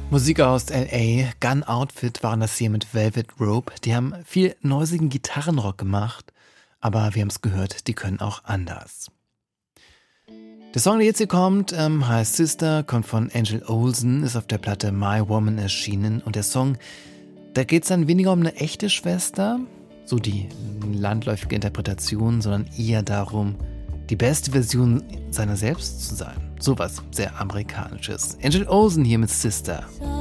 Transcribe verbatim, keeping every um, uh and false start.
Musik aus L A, Gun Outfit waren das hier mit Velvet Rope. Die haben viel neusigen Gitarrenrock gemacht, aber wir haben es gehört, die können auch anders. Der Song, der jetzt hier kommt, ähm, heißt Sister, kommt von Angel Olsen, ist auf der Platte My Woman erschienen. Und der Song, da geht es dann weniger um eine echte Schwester, so die landläufige Interpretation, sondern eher darum, die beste Version seiner selbst zu sein. Sowas sehr Amerikanisches. Angel Olsen hier mit Sister.